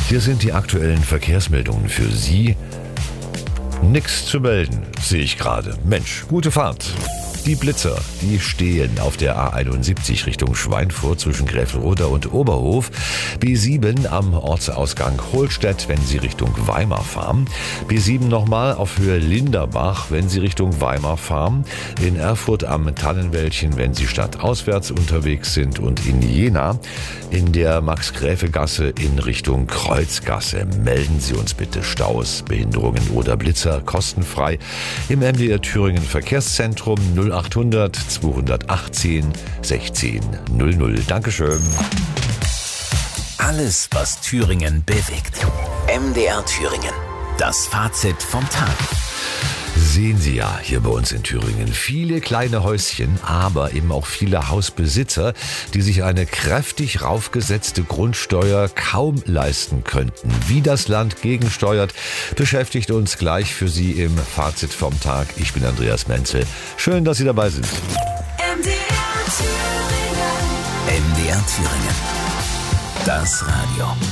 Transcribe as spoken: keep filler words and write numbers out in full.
Hier sind die aktuellen Verkehrsmeldungen für Sie. Nix zu melden, sehe ich gerade. Mensch, gute Fahrt. Die Blitzer, die stehen auf der A einundsiebzig Richtung Schweinfurt zwischen Gräfelrode und Oberhof. B sieben am Ortsausgang Holstedt, wenn Sie Richtung Weimar fahren. B sieben nochmal auf Höhe Linderbach, wenn Sie Richtung Weimar fahren. In Erfurt am Tannenwäldchen, wenn Sie stadtauswärts unterwegs sind. Und in Jena in der Max-Gräfe-Gasse in Richtung Kreuzgasse. Melden Sie uns bitte Staus, Behinderungen oder Blitzer kostenfrei im M D R Thüringen Verkehrszentrum null achthundert zweihundertachtzehn sechzehn null null. Dankeschön. Alles, was Thüringen bewegt. M D R Thüringen. Das Fazit vom Tag. Sehen Sie ja hier bei uns in Thüringen viele kleine Häuschen, aber eben auch viele Hausbesitzer, die sich eine kräftig raufgesetzte Grundsteuer kaum leisten könnten. Wie das Land gegensteuert, beschäftigt uns gleich für Sie im Fazit vom Tag. Ich bin Andreas Menzel. Schön, dass Sie dabei sind. M D R Thüringen. M D R Thüringen. Das Radio.